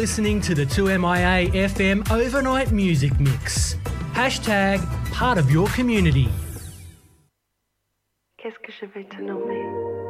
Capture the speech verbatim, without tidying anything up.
listening to the two M I A F M Overnight Music Mix. Hashtag part of your community. Qu'est-ce que je vais te nommer?